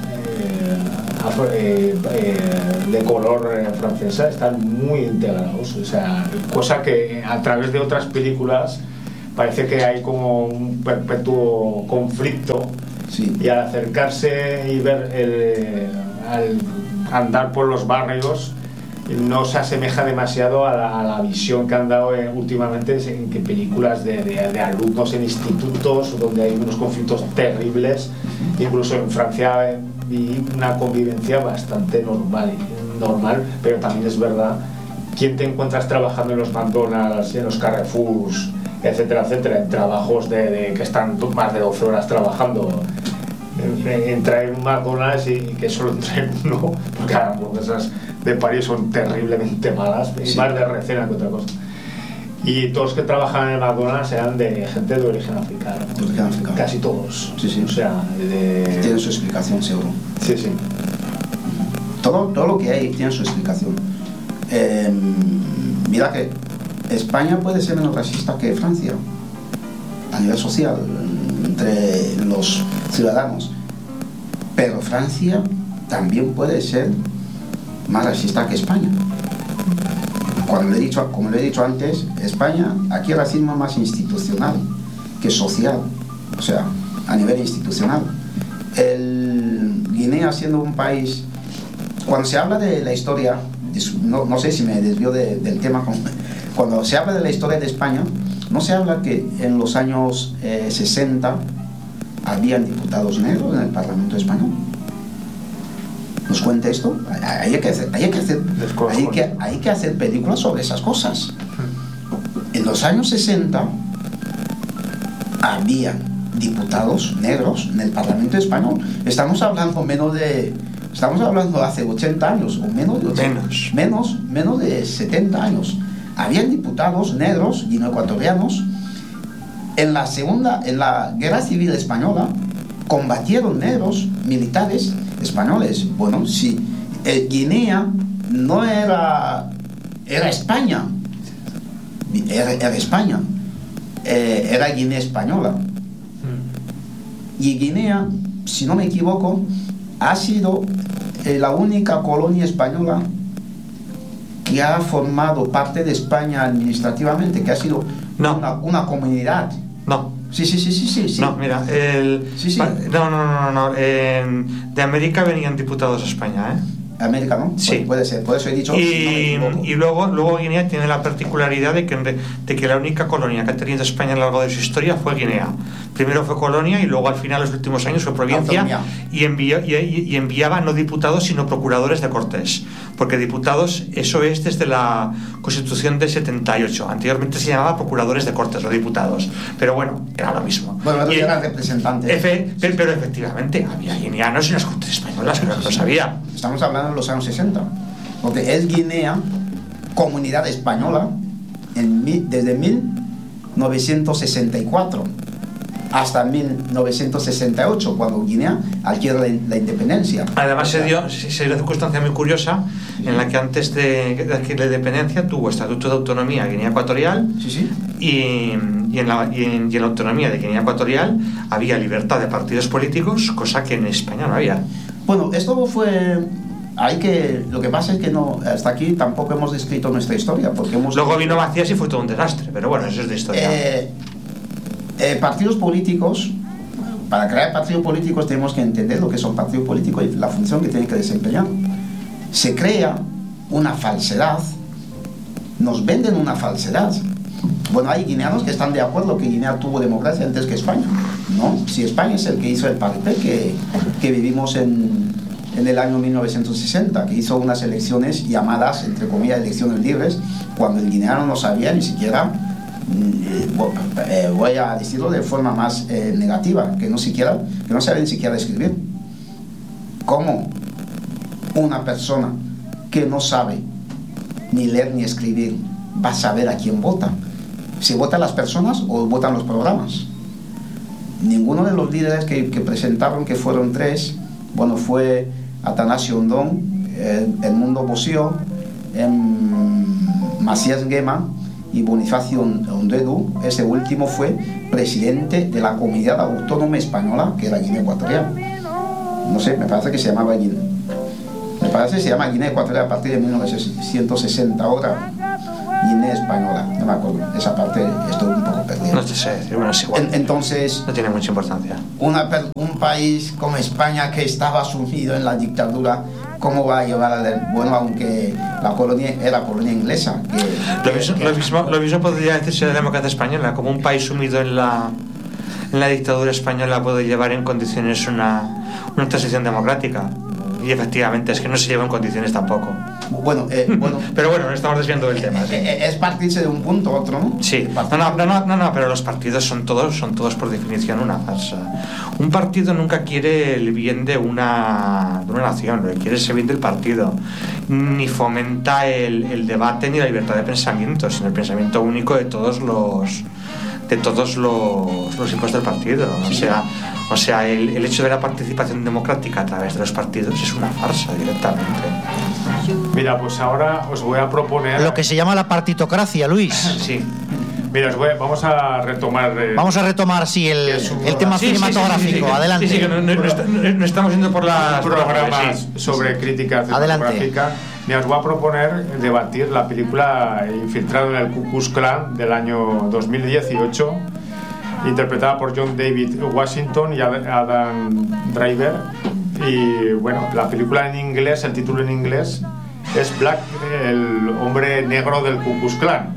eh, afro, eh, eh, de color eh, francesa, están muy integrados, o sea, cosa que a través de otras películas parece que hay como un perpetuo conflicto. Sí. Y al acercarse y ver el, al andar por los barrios no se asemeja demasiado a la, a la visión que han dado eh, últimamente en que películas de, de, de alumnos en institutos donde hay unos conflictos terribles. Incluso en Francia eh, vi una convivencia bastante normal, normal, pero también es verdad, ¿quién te encuentras trabajando en los McDonald's, en los Carrefours, etcétera, etcétera, en trabajos de, de que están más de doce horas trabajando, en, en traer un McDonald's y que solo traen uno, porque las hamburguesas de París son terriblemente malas, sí. Más de recena que otra cosa. Y todos los que trabajan en el McDonald's eran de gente de origen africano, de origen africano. Casi todos. Sí, sí. O sea, de... tiene su explicación, seguro. Sí, sí. Todo, todo lo que hay tiene su explicación. Eh, mira que España puede ser menos racista que Francia a nivel social entre los ciudadanos, pero Francia también puede ser más racista que España. Cuando le he dicho, como le he dicho antes, España, aquí el racismo es más institucional que social, o sea, a nivel institucional. El Guinea, siendo un país, cuando se habla de la historia, no, no sé si me desvío de, del tema, cuando se habla de la historia de España, no se habla que en los años eh, sesenta habían diputados negros en el Parlamento español. ¿Nos cuenta esto? Hay que hacer, hay que hacer, hay que, hay que hacer películas sobre esas cosas. En los años sesenta habían diputados negros en el Parlamento español. Estamos hablando menos de, estamos hablando de hace ochenta años o menos de ochenta, menos. menos, menos de setenta años. Habían diputados negros guineoecuatorianos. En la segunda, en la Guerra Civil Española, combatieron negros militares españoles. Bueno, si eh, Guinea no era, era España, era, era España, eh, era Guinea española. Y Guinea, si no me equivoco, ha sido eh, la única colonia española que ha formado parte de España administrativamente, que ha sido no. una, una comunidad. No. Sí, sí, sí, sí, sí, sí. No, mira, el... Sí, sí. No, no, no, no, no. Eh, de América venían diputados a España, ¿eh? América, ¿no? Sí. Pues puede ser, por eso he dicho... Y, si no me equivoco. y luego, luego Guinea tiene la particularidad de que, de que la única colonia que ha tenido España a lo largo de su historia fue Guinea. Primero fue colonia y luego al final, los últimos años, fue provincia y, envió, y, y enviaba no diputados sino procuradores de Cortes. Porque diputados, eso es desde la Constitución de setenta y ocho. Anteriormente se llamaba procuradores de Cortes, no diputados. Pero bueno, era lo mismo. Bueno, y eran representantes. F, pero, pero efectivamente, había guineanos en las Cortes españolas, que no lo sabía. Estamos hablando de los años sesenta. Porque es Guinea, comunidad española, en, desde mil novecientos sesenta y cuatro hasta mil novecientos sesenta y ocho, cuando Guinea adquiere la, la independencia. Además, se dio, se dio una circunstancia muy curiosa en la que antes de, de adquirir la independencia tuvo estatuto de autonomía Guinea Ecuatorial. Sí, sí. Y, y, en la, y, en, y en la autonomía de Guinea Ecuatorial había libertad de partidos políticos, cosa que en España no había. Bueno, esto fue... Hay que, lo que pasa es que no, hasta aquí tampoco hemos descrito nuestra historia, porque hemos... Luego vino Macías y fue todo un desastre, pero bueno, eso es de historia. Eh, eh, partidos políticos, para crear partidos políticos tenemos que entender lo que son partidos políticos y la función que tienen que desempeñar. Se crea una falsedad, nos venden una falsedad. Bueno, hay guineanos que están de acuerdo que Guinea tuvo democracia antes que España. No, si España es el que hizo el paripé que, que vivimos en, en el año mil novecientos sesenta, que hizo unas elecciones llamadas, entre comillas, elecciones libres, cuando el guineano no sabía ni siquiera, eh, voy a decirlo de forma más eh, negativa, que no, siquiera, que no sabía ni siquiera escribir. ¿Cómo una persona que no sabe ni leer ni escribir va a saber a quién vota? ¿Si votan las personas o votan los programas? Ninguno de los líderes que, que presentaron, que fueron tres, bueno, fue Atanasio Ondón, eh, Edmundo Bossio, eh, Macías Guema y Bonifacio Ondedu. Ese último fue presidente de la Comunidad Autónoma Española, que era Guinea Ecuatorial. No sé, me parece que se llamaba Guinea. Me parece que se llama Guinea Ecuatorial a partir de mil novecientos sesenta ahora. Guinea Española, no me acuerdo. Esa parte estoy un poco perdido. No te sé decir, bueno, es igual. En, entonces... No tiene mucha importancia. Una, un país como España que estaba sumido en la dictadura, ¿cómo va a llevar a la, bueno, aunque la colonia era colonia inglesa? Que, lo, mismo, que, lo, mismo, lo mismo podría decirse de la democracia española, como un país sumido en la, en la dictadura española puede llevar en condiciones una, una transición democrática. Y efectivamente es que no se lleva en condiciones tampoco. Bueno, eh, bueno pero bueno, estamos desviando del tema. ¿Sí? Es partirse de un punto a otro, ¿no? Sí, no no, no, no, no, pero los partidos son todos, son todos por definición una farsa. Un partido nunca quiere el bien de una, de una nación, lo que quiere es el bien del partido. Ni fomenta el, el debate ni la libertad de pensamiento, sino el pensamiento único de todos los de todos los, los hijos del partido. O sea, o sea el, el hecho de la participación democrática a través de los partidos es una farsa directamente. Mira, pues ahora os voy a proponer... Lo que se llama la partitocracia, Luis. Sí. Mira, os voy, vamos a retomar... Eh, vamos a retomar, sí, el, el tema sí, cinematográfico. Sí, sí, sí, sí, adelante. Sí, sí, que no, no, no, no estamos yendo por las programas sí. sobre crítica cinematográfica. Mira, os voy a proponer debatir la película Infiltrado en el Ku Klux Klan del año dos mil dieciocho, interpretada por John David Washington y Adam Driver. Y bueno, la película en inglés, el título en inglés es Black, el hombre negro del Ku Klux Klan.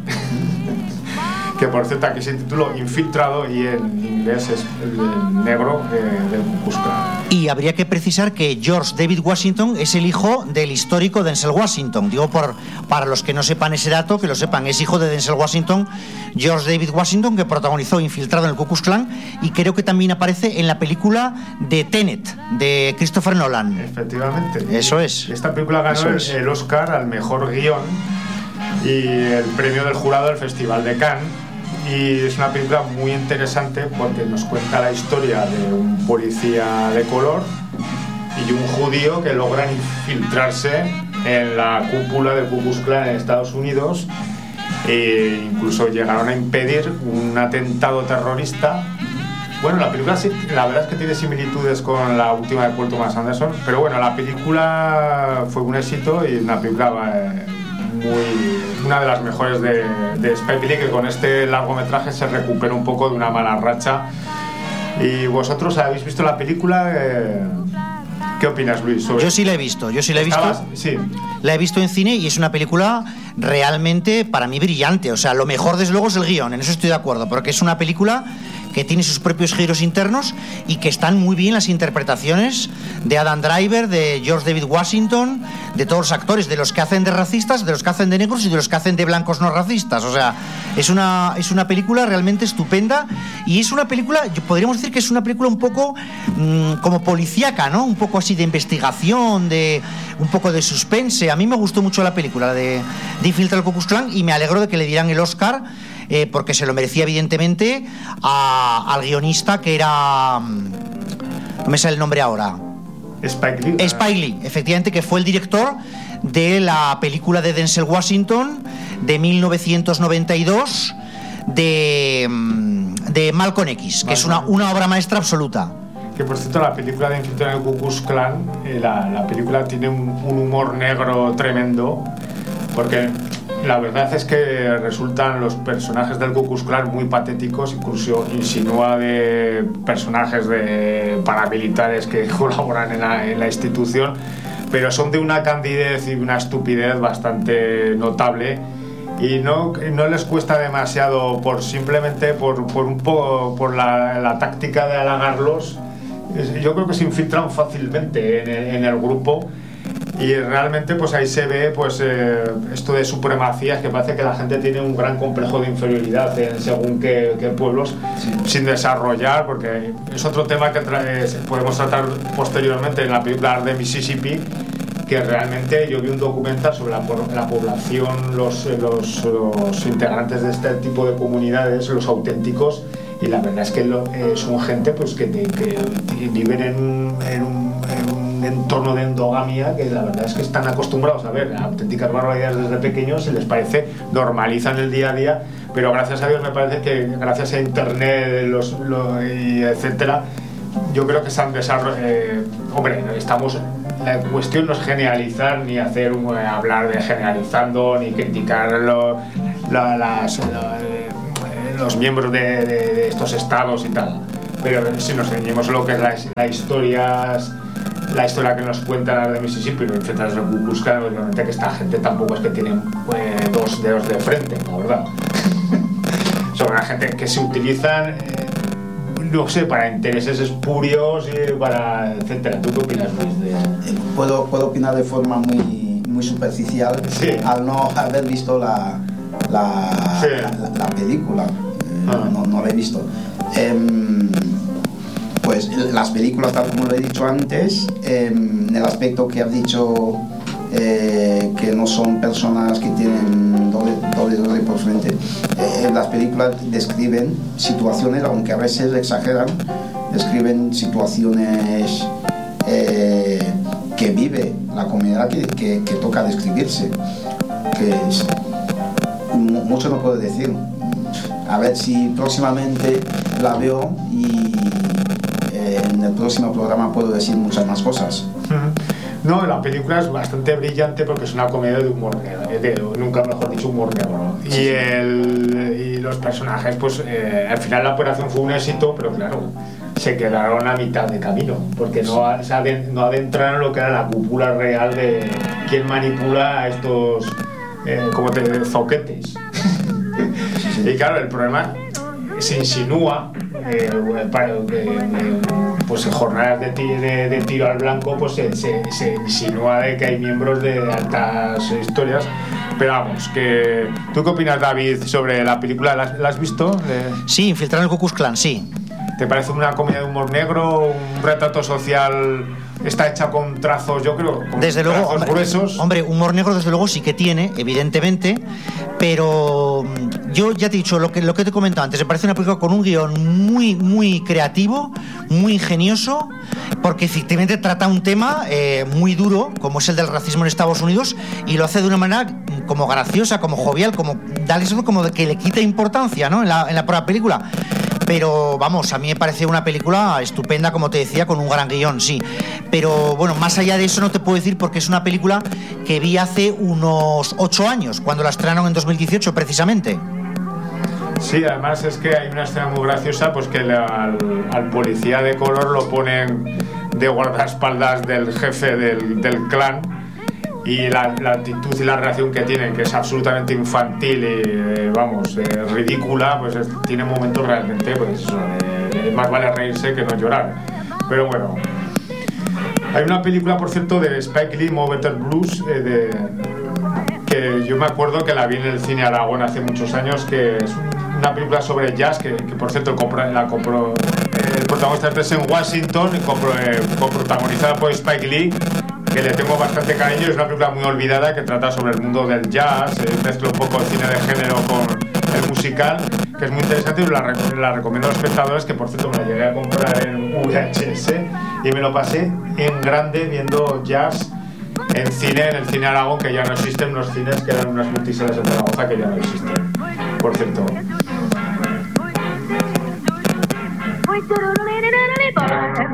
Que por cierto aquí se tituló Infiltrado y en inglés es el negro eh, del Ku Klux Klan. Y habría que precisar que George David Washington es el hijo del histórico Denzel Washington. Digo, por, para los que no sepan ese dato, que lo sepan, es hijo de Denzel Washington, George David Washington, que protagonizó Infiltrado en el Ku Klux Klan y creo que también aparece en la película de Tenet, de Christopher Nolan. Efectivamente. Eso es. Esta película ganó el, el Oscar al mejor guión y el premio del jurado del Festival de Cannes. Y es una película muy interesante porque nos cuenta la historia de un policía de color y un judío que logran infiltrarse en la cúpula del Ku Klux Klan en Estados Unidos e incluso llegaron a impedir un atentado terrorista. Bueno, la película sí, la verdad es que tiene similitudes con la última de Paul Thomas Anderson, pero bueno, la película fue un éxito y una película... Eh, Muy, una de las mejores de, de Spike Lee, que con este largometraje se recupera un poco de una mala racha. ¿Y vosotros habéis visto la película? Eh, ¿Qué opinas, Luis? Sobre... Yo sí la he visto, yo sí la he visto. ¿Estabas? Sí. La he visto en cine y es una película realmente para mí brillante. O sea, lo mejor desde luego es el guión, en eso estoy de acuerdo, porque es una película que tiene sus propios giros internos y que están muy bien las interpretaciones de Adam Driver, de George David Washington, de todos los actores, de los que hacen de racistas, de los que hacen de negros y de los que hacen de blancos no racistas. O sea, es una, es una película realmente estupenda y es una película, podríamos decir que es una película un poco mmm, como policíaca, ¿no? Un poco así de investigación, de un poco de suspense. A mí me gustó mucho la película de, de Infiltrado en el Ku Klux Klan y me alegro de que le dieran el Oscar. Eh, porque se lo merecía evidentemente a, al guionista que era... No me sale el nombre ahora. Spike Lee. Spike Lee, efectivamente, que fue el director de la película de Denzel Washington de mil novecientos noventa y dos de, de Malcolm X, que Malcolm. es una, una obra maestra absoluta. Que por cierto, la película de Infiltrado en el Ku Klux Klan, eh, la, la película tiene un, un humor negro tremendo, porque... La verdad es que resultan los personajes del Ku Klux Klan muy patéticos, incluso insinúa de personajes de paramilitares que colaboran en la, en la institución, pero son de una candidez y una estupidez bastante notable y no, no les cuesta demasiado por simplemente por, por un poco por la, la táctica de halagarlos. Yo creo que se infiltran fácilmente en el, en el grupo. Y realmente pues ahí se ve pues eh, esto de supremacía, que parece que la gente tiene un gran complejo de inferioridad en según qué, qué pueblos, sí. sin desarrollar, porque es otro tema que tra- podemos tratar posteriormente en la película de Mississippi, que realmente yo vi un documental sobre la, la población, los, los, los integrantes de este tipo de comunidades, los auténticos, y la verdad es que lo, eh, son gente pues que, te, que viven en un, en un, en un entorno de endogamia que la verdad es que están acostumbrados a ver auténticas barbaridades desde pequeños y les parece, normalizan el día a día, pero gracias a Dios me parece que gracias a internet los, los, y etcétera, yo creo que se han desarrollado, eh, hombre, estamos, la cuestión no es generalizar ni hacer un, eh, hablar de generalizando ni criticar lo, la, las, la, eh, los miembros de, de, de estos estados y tal, pero si nos ceñimos lo que es la, la historia la historia que nos cuentan de Mississippi, etcétera, de Ku Klux Klan, obviamente que esta gente tampoco es que tienen eh, dos dedos de frente, la verdad. Son una gente que se utilizan eh, no sé, para intereses espurios y para etcétera. ¿Tú qué opinas, Luis? De... Puedo, puedo opinar de forma muy, muy superficial, sí, al no haber visto la, la, sí. la, la película. Ah. No, no la he visto. Eh, pues las películas, tal como lo he dicho antes, eh, en el aspecto que has dicho, eh, que no son personas que tienen doble, doble, doble por frente, eh, las películas describen situaciones, aunque a veces exageran, describen situaciones eh, que vive la comunidad que, que, que toca describirse, que es, mucho no puedo decir. A ver si próximamente la veo y eh, en el próximo programa puedo decir muchas más cosas. No, la película es bastante brillante porque es una comedia de humor negro, de, nunca mejor dicho humor negro. Sí. Y, el, y los personajes, pues eh, al final la operación fue un éxito, pero claro, se quedaron a mitad de camino porque no, se adent, no adentraron lo que era la cúpula real de quién manipula a estos eh, como te zoquetes. Y claro, el problema se insinúa eh, para, eh, pues en jornadas de, de, de tiro al blanco, pues se, se, se insinúa de que hay miembros de altas historias, pero vamos, que ¿tú qué opinas, David, sobre la película? ¿La, la has visto? De... Sí, Infiltrar el Ku Klux Klan, sí. ¿Te parece una comedia de humor negro, un retrato social? Está hecha con trazos, yo creo, con desde trazos luego, hombre, gruesos. Hombre, humor negro desde luego sí que tiene, evidentemente, pero yo ya te he dicho lo que, lo que te he comentado antes, me parece una película con un guión muy, muy creativo, muy ingenioso, porque efectivamente trata un tema eh, muy duro, como es el del racismo en Estados Unidos, y lo hace de una manera como graciosa, como jovial, como, como de que le quita importancia, ¿no?, en la, en la propia película. Pero vamos, a mí me parece una película estupenda, como te decía, con un gran guión, sí. Pero bueno, más allá de eso no te puedo decir porque es una película que vi hace unos ocho años, cuando la estrenaron en dos mil dieciocho precisamente. Sí, además es que hay una escena muy graciosa, pues que al, al policía de color lo ponen de guardaespaldas del jefe del, del clan, y la, la actitud y la reacción que tienen, que es absolutamente infantil y eh, vamos, eh, ridícula, pues es, tiene momentos realmente, pues eso, eh, más vale reírse que no llorar. Pero bueno, hay una película, por cierto, de Spike Lee, Mo Better Blues, eh, de, que yo me acuerdo que la vi en el cine Aragón hace muchos años, que es una película sobre jazz, que, que por cierto compro, la compro, eh, el protagonista es en Washington, compro, eh, coprotagonizada por Spike Lee, que le tengo bastante cariño. Es una película muy olvidada que trata sobre el mundo del jazz, eh, mezcla un poco el cine de género con el musical, que es muy interesante y la, la recomiendo a los espectadores, que por cierto me la llegué a comprar en V H S y me lo pasé en grande viendo jazz en cine, en el cine Aragón, que ya no existen, unos cines que eran unas multisalas en Zaragoza que ya no existen, por cierto.